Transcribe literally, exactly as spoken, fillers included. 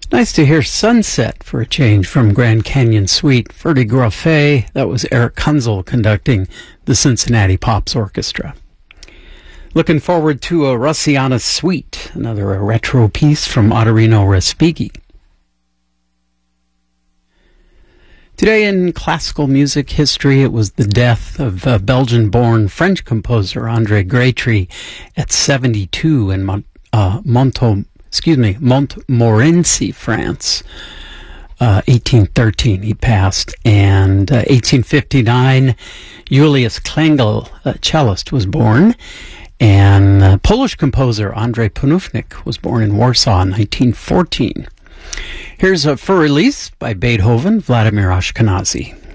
Nice to hear Sunset for a change from Grand Canyon Suite. Ferdy Groffet, that was Eric Kunzel conducting the Cincinnati Pops Orchestra. Looking forward to a Russiana Suite, another a retro piece from Ottorino Respighi. Today in classical music history, it was the death of uh, Belgian-born French composer André Grétry at seventy-two in Mont, uh, Monto, excuse me, Montmorency, France. Uh, eighteen thirteen, he passed. And uh, eighteen fifty-nine, Julius Klengel, a cellist, was born. And uh, Polish composer Andrzej Panufnik was born in Warsaw in nineteen fourteen. Here's a For Release by Beethoven, Vladimir Ashkenazy.